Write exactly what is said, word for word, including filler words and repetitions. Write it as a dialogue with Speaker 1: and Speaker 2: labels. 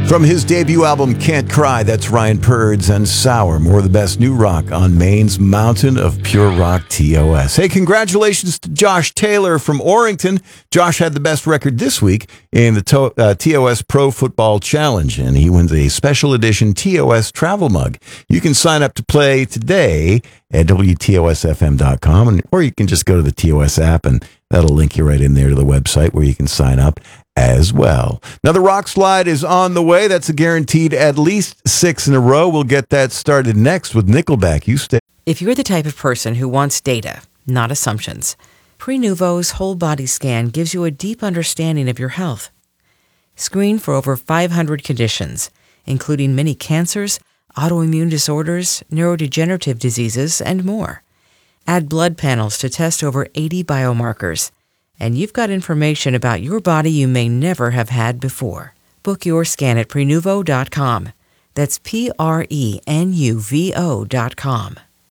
Speaker 1: From his debut album, Can't Cry, that's Ryan Purds and Sour. More of the best new rock on Maine's mountain of pure rock, T O S. Hey, congratulations to Josh Taylor from Orrington. Josh had the best record this week in the to- uh, T O S Pro Football Challenge, and he wins a special edition T O S travel mug. You can sign up to play today at W T O S F M dot com, and, or you can just go to the T O S app, and that'll link you right in there to the website where you can sign up as well. Now, the Rock Slide is on the way. That's a guaranteed at least six in a row. We'll get that started next with Nickelback. You stay.
Speaker 2: If you're the type of person who wants data, not assumptions, Prenuvo's whole body scan gives you a deep understanding of your health. Screen for over five hundred conditions, including many cancers, autoimmune disorders, neurodegenerative diseases, and more. Add blood panels to test over eighty biomarkers, and you've got information about your body you may never have had before. Book your scan at Prenuvo dot com. That's P R E N U V O dot com.